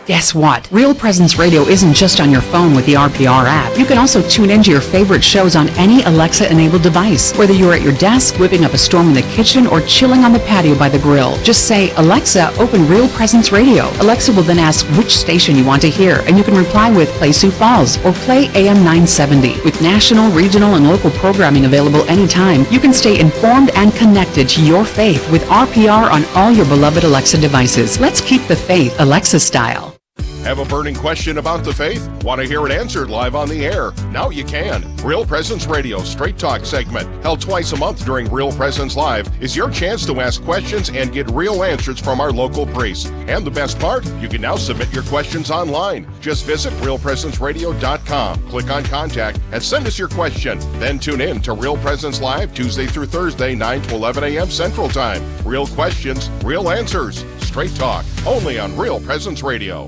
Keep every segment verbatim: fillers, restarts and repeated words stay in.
Guess what? Real Presence Radio isn't just on your phone with the R P R app. You can also tune into your favorite shows on any Alexa-enabled device, whether you're at your desk, whipping up a storm in the kitchen, or chilling on the patio by the grill. Just say, Alexa, open Real Presence Radio. Alexa will then ask which station you want to hear, and you can reply with Play Sioux Falls or Play A M nine seventy. With national, regional, and local programming available anytime, you can stay informed and connected to your faith with R P R on all your beloved Alexa devices. Let's keep the faith Alexa style. Have a burning question about the faith? Want to hear it answered live on the air? Now you can. Real Presence Radio Straight Talk segment, held twice a month during Real Presence Live, is your chance to ask questions and get real answers from our local priests. And the best part, you can now submit your questions online. Just visit real presence radio dot com, click on Contact, and send us your question. Then tune in to Real Presence Live Tuesday through Thursday, nine to eleven a.m. Central Time. Real questions, real answers. Straight Talk, only on Real Presence Radio.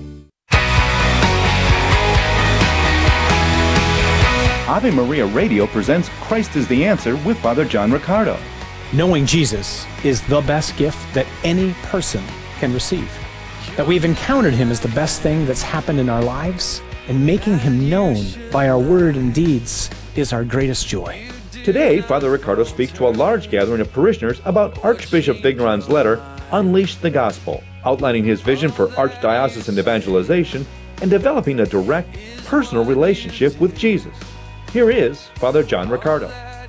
Ave Maria Radio presents Christ is the Answer with Father John Riccardo. Knowing Jesus is the best gift that any person can receive. That we've encountered him is the best thing that's happened in our lives, and making him known by our word and deeds is our greatest joy. Today, Father Riccardo speaks to a large gathering of parishioners about Archbishop Vigneron's letter, Unleash the Gospel, outlining his vision for archdiocesan evangelization and developing a direct, personal relationship with Jesus. Here is Father John Riccardo.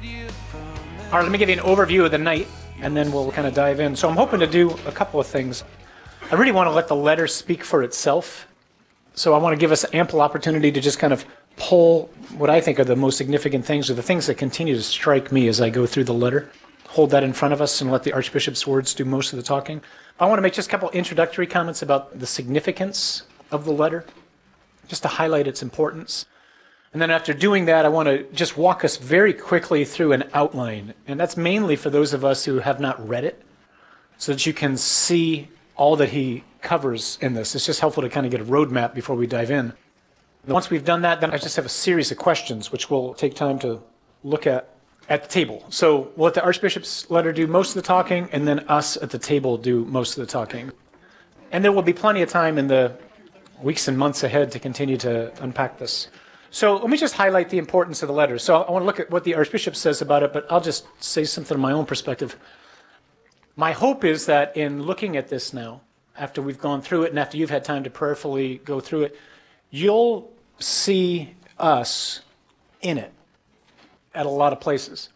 All right, let me give you an overview of the night, and then we'll kind of dive in. So I'm hoping to do a couple of things. I really want to let the letter speak for itself. So I want to give us ample opportunity to just kind of pull what I think are the most significant things, or the things that continue to strike me as I go through the letter. Hold that in front of us and let the Archbishop's words do most of the talking. I want to make just a couple introductory comments about the significance of the letter, just to highlight its importance. And then after doing that, I want to just walk us very quickly through an outline. And that's mainly for those of us who have not read it, so that you can see all that he covers in this. It's just helpful to kind of get a roadmap before we dive in. And once we've done that, then I just have a series of questions, which we'll take time to look at at the table. So we'll let the Archbishop's letter do most of the talking, and then us at the table do most of the talking. And there will be plenty of time in the weeks and months ahead to continue to unpack this. So let me just highlight the importance of the letter. So I want to look at what the Archbishop says about it, but I'll just say something from my own perspective. My hope is that in looking at this now, after we've gone through it and after you've had time to prayerfully go through it, you'll see us in it at a lot of places.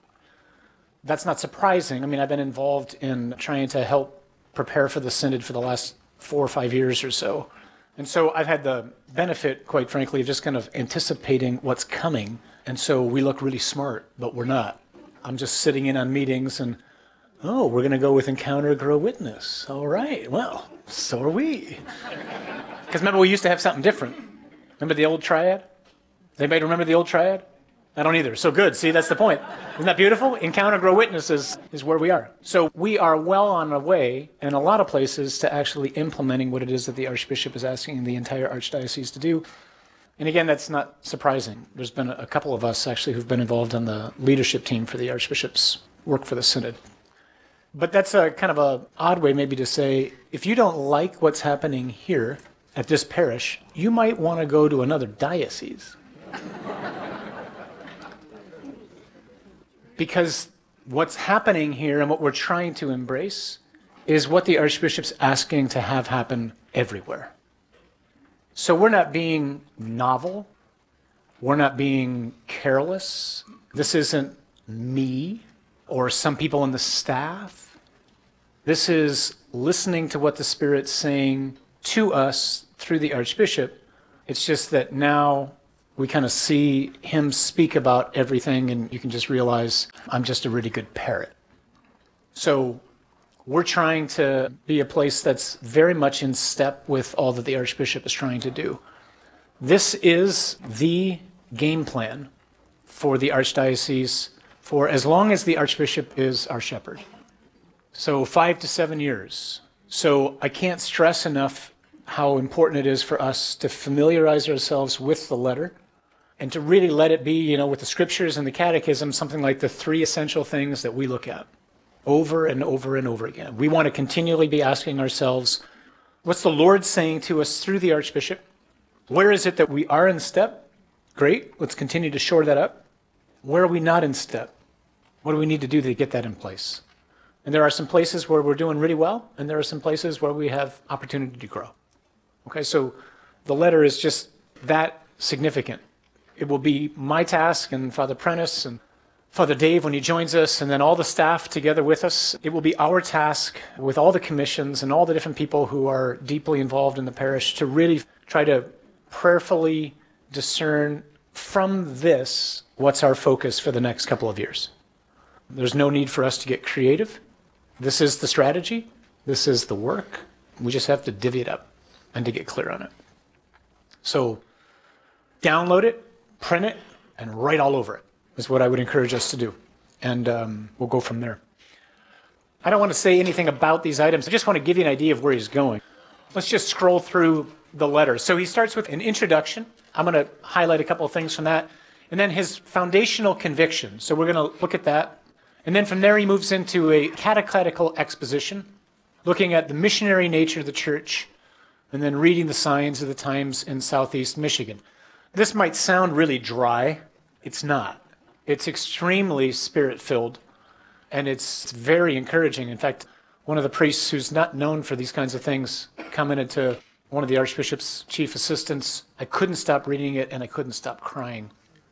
That's not surprising. I mean, I've been involved in trying to help prepare for the Synod for the last four or five years or so. And so I've had the benefit, quite frankly, of just kind of anticipating what's coming. And so we look really smart, but we're not. I'm just sitting in on meetings and, oh, we're going to go with Encounter, Grow, Witness. All right, well, so are we. Because remember, we used to have something different. Remember the old triad? Does anybody remember the old triad? I don't either. So good. See, that's the point. Isn't that beautiful? Encounter, Grow, Witness is, is where we are. So we are well on our way in a lot of places to actually implementing what it is that the Archbishop is asking the entire Archdiocese to do. And again, that's not surprising. There's been a couple of us actually who've been involved on the leadership team for the Archbishop's work for the Synod. But that's a kind of an odd way maybe to say, if you don't like what's happening here at this parish, you might want to go to another diocese. Because what's happening here and what we're trying to embrace is what the Archbishop's asking to have happen everywhere. So we're not being novel. We're not being careless. This isn't me or some people on the staff. This is listening to what the Spirit's saying to us through the Archbishop. It's just that now we kind of see him speak about everything, and you can just realize I'm just a really good parrot. So we're trying to be a place that's very much in step with all that the Archbishop is trying to do. This is the game plan for the Archdiocese for as long as the Archbishop is our shepherd. So five to seven years. So I can't stress enough how important it is for us to familiarize ourselves with the letter, and to really let it be, you know, with the scriptures and the catechism, something like the three essential things that we look at over and over and over again. We want to continually be asking ourselves, What's the Lord saying to us through the Archbishop? Where is it that we are in step? Great. Let's continue to shore that up. Where are we not in step? What do we need to do to get that in place? And there are some places where we're doing really well, and there are some places where we have opportunity to grow. Okay, so the letter is just that significant. It will be my task and Father Prentice and Father Dave when he joins us, and then all the staff together with us. It will be our task with all the commissions and all the different people who are deeply involved in the parish to really try to prayerfully discern from this what's our focus for the next couple of years. There's no need for us to get creative. This is the strategy. This is the work. We just have to divvy it up and to get clear on it. So download it, print it, and write all over it is what I would encourage us to do. And um, we'll go from there. I don't want to say anything about these items. I just want to give you an idea of where he's going. Let's just scroll through the letter. So he starts with an introduction. I'm going to highlight a couple of things from that. And then his foundational conviction. So we're going to look at that. And then from there he moves into a catechetical exposition, looking at the missionary nature of the church, and then reading the signs of the times in Southeast Michigan. This might sound really dry. It's not. It's extremely spirit-filled, and it's very encouraging. In fact, one of the priests who's not known for these kinds of things commented to one of the Archbishop's chief assistants, I couldn't stop reading it, and I couldn't stop crying.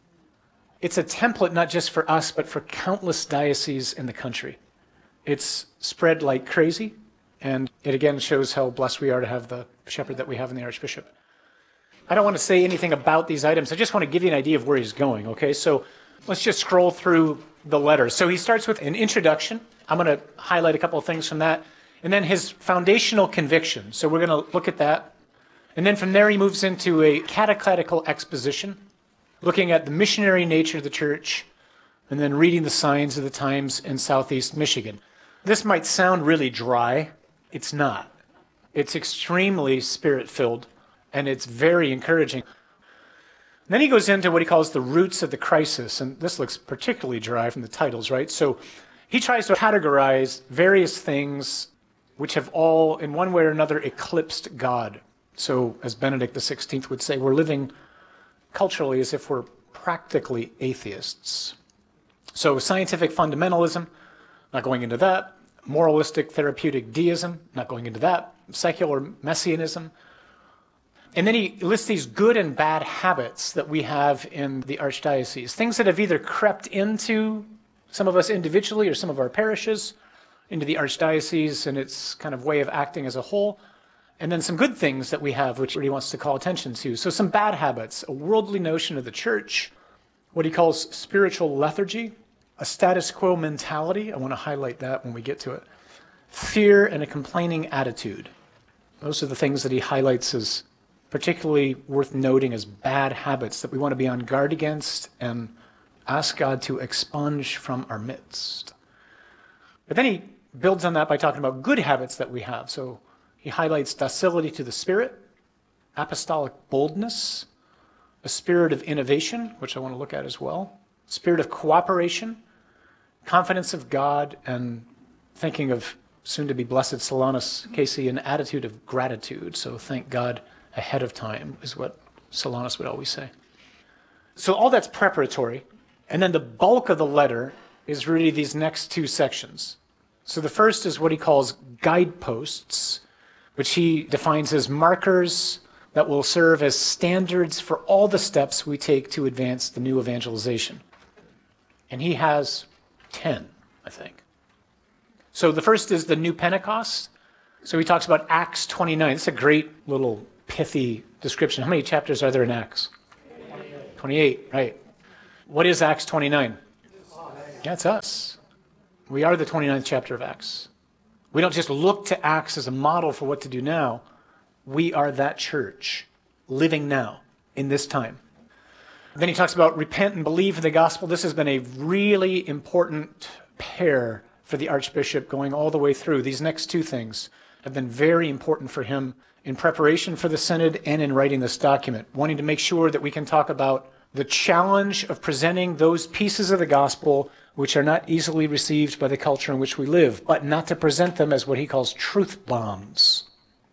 It's a template not just for us, but for countless dioceses in the country. It's spread like crazy, and it again shows how blessed we are to have the shepherd that we have in the Archbishop. I don't want to say anything about these items. I just want to give you an idea of where he's going, okay? So let's just scroll through the letter. So he starts with an introduction. I'm going to highlight a couple of things from that. And then his foundational conviction. So we're going to look at that. And then from there he moves into a catechetical exposition, looking at the missionary nature of the church, and then reading the signs of the times in Southeast Michigan. This might sound really dry. It's not. It's extremely spirit-filled, and it's very encouraging. And then he goes into what he calls the roots of the crisis, and this looks particularly dry from the titles, right? So he tries to categorize various things which have all, in one way or another, eclipsed God. So, as Benedict the sixteenth would say, we're living culturally as if we're practically atheists. So scientific fundamentalism, not going into that. Moralistic therapeutic deism, not going into that. Secular messianism. And then he lists these good and bad habits that we have in the Archdiocese. Things that have either crept into some of us individually or some of our parishes, into the Archdiocese and its kind of way of acting as a whole. And then some good things that we have, which he wants to call attention to. So some bad habits, a worldly notion of the church, what he calls spiritual lethargy, a status quo mentality. I want to highlight that when we get to it. Fear and a complaining attitude. Those are the things that he highlights as particularly worth noting as bad habits that we want to be on guard against and ask God to expunge from our midst. But then he builds on that by talking about good habits that we have. So he highlights docility to the Spirit, apostolic boldness, a spirit of innovation, which I want to look at as well, spirit of cooperation, confidence of God, and thinking of soon-to-be blessed Solanus Casey, an attitude of gratitude. So thank God ahead of time is what Solanus would always say. So all that's preparatory, and then the bulk of the letter is really these next two sections. So the first is what he calls guideposts, which he defines as markers that will serve as standards for all the steps we take to advance the new evangelization. And he has ten, I think. So the first is the new Pentecost. So he talks about Acts twenty-nine. It's a great little pithy description. How many chapters are there in Acts? twenty-eight, right. What is Acts twenty-nine? Yeah, it's us. We are the twenty-ninth chapter of Acts. We don't just look to Acts as a model for what to do now. We are that church living now in this time. Then he talks about repent and believe in the gospel. This has been a really important pair for the Archbishop going all the way through. These next two things have been very important for him in preparation for the Synod and in writing this document, wanting to make sure that we can talk about the challenge of presenting those pieces of the gospel which are not easily received by the culture in which we live, but not to present them as what he calls truth bombs.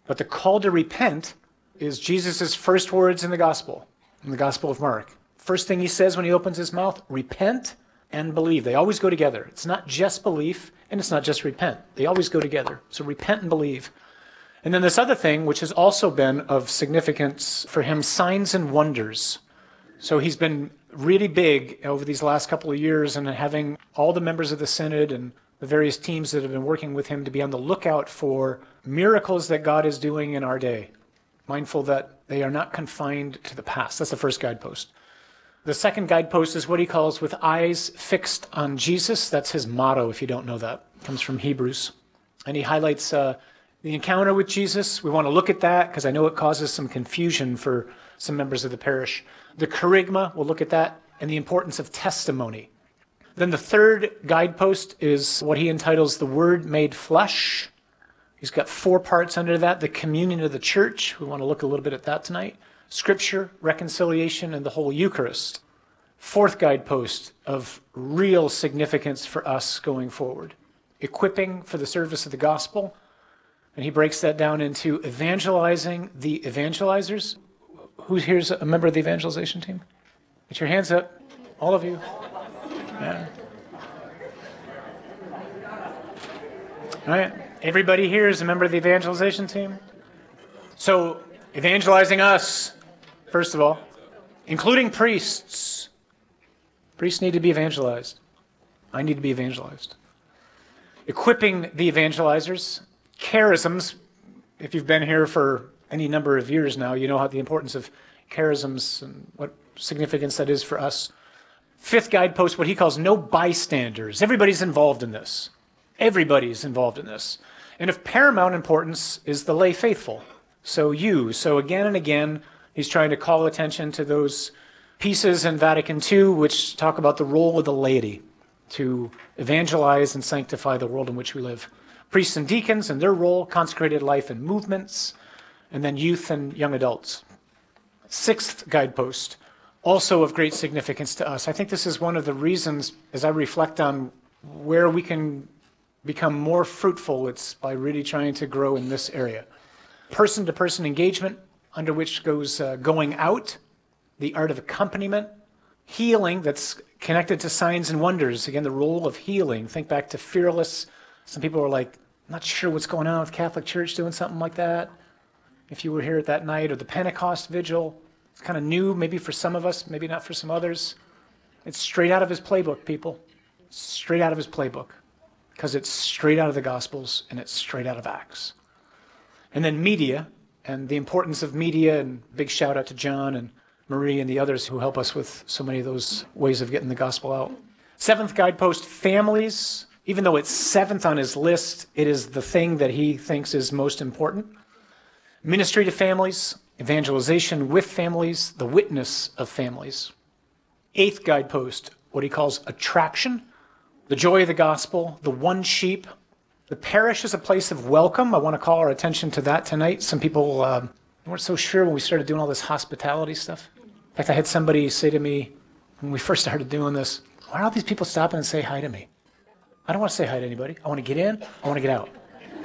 But the call to repent is Jesus' first words in the gospel, in the Gospel of Mark. First thing he says when he opens his mouth, repent and believe. They always go together. It's not just belief, and it's not just repent. They always go together. So repent and believe. And then this other thing, which has also been of significance for him, signs and wonders. So he's been really big over these last couple of years, and having all the members of the Synod and the various teams that have been working with him to be on the lookout for miracles that God is doing in our day, mindful that they are not confined to the past. That's the first guidepost. The second guidepost is what he calls with eyes fixed on Jesus. That's his motto, if you don't know that. It comes from Hebrews. And he highlights uh, the encounter with Jesus. We want to look at that because I know it causes some confusion for some members of the parish. The kerygma, we'll look at that, and the importance of testimony. Then the third guidepost is what he entitles the Word Made Flesh. He's got four parts under that. The communion of the church. We want to look a little bit at that tonight. Scripture, reconciliation, and the whole Eucharist. Fourth guidepost of real significance for us going forward. Equipping for the service of the gospel. And he breaks that down into evangelizing the evangelizers. Who here's a member of the evangelization team? Get your hands up. All of you. Yeah. All right. Everybody here is a member of the evangelization team. So, evangelizing us, first of all, including priests. Priests need to be evangelized. I need to be evangelized. Equipping the evangelizers. Charisms. If you've been here for any number of years now, you know how the importance of charisms and what significance that is for us. Fifth guidepost, what he calls no bystanders. Everybody's involved in this. Everybody's involved in this. And of paramount importance is the lay faithful. So you. So again and again, he's trying to call attention to those pieces in Vatican Two which talk about the role of the laity to evangelize and sanctify the world in which we live. Priests and deacons and their role, consecrated life and movements, and then youth and young adults. Sixth guidepost, also of great significance to us. I think this is one of the reasons, as I reflect on where we can become more fruitful, it's by really trying to grow in this area. Person-to-person engagement, under which goes uh, going out, the art of accompaniment, healing that's connected to signs and wonders. Again, the role of healing. Think back to Fearless. Some people are like, not sure what's going on with Catholic Church doing something like that. If you were here at that night, or the Pentecost Vigil, it's kind of new, maybe for some of us, maybe not for some others. It's straight out of his playbook, people. Straight out of his playbook. Because it's straight out of the Gospels, and it's straight out of Acts. And then media, and the importance of media, and big shout out to John and Marie and the others who help us with so many of those ways of getting the gospel out. Seventh guidepost, families. Even though it's seventh on his list, it is the thing that he thinks is most important. Ministry to families, evangelization with families, the witness of families. Eighth guidepost, what he calls attraction, the joy of the gospel, the one sheep. The parish is a place of welcome. I want to call our attention to that tonight. Some people um, weren't so sure when we started doing all this hospitality stuff. In fact, I had somebody say to me when we first started doing this, why are all these people stopping and say hi to me? I don't want to say hi to anybody. I want to get in. I want to get out.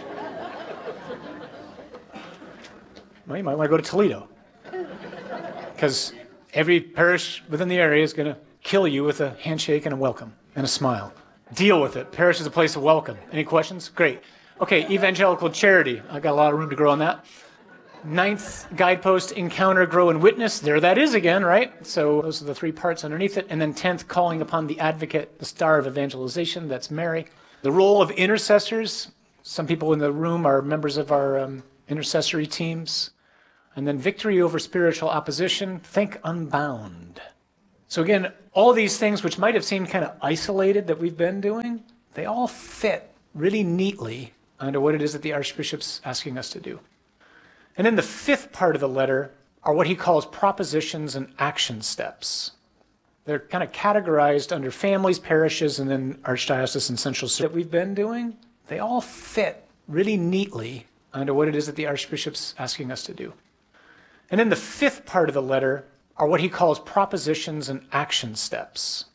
Well, you might want to go to Toledo. Because every parish within the area is going to kill you with a handshake and a welcome and a smile. Deal with it. Parish is a place of welcome. Any questions? Great. Okay, evangelical charity. I got a lot of room to grow on that. Ninth guidepost, encounter, grow, and witness. There that is again, right? So those are the three parts underneath it. And then tenth, calling upon the advocate, the star of evangelization. That's Mary. The role of intercessors. Some people in the room are members of our um, intercessory teams. And then victory over spiritual opposition. Think unbound. So again, all these things which might have seemed kind of isolated that we've been doing, they all fit really neatly under what it is that the Archbishop's asking us to do. And then the fifth part of the letter are what he calls propositions and action steps. They're kind of categorized under families, parishes, and then archdiocese and central that we've been doing. They all fit really neatly under what it is that the Archbishop's asking us to do. And then the fifth part of the letter are what he calls propositions and action steps.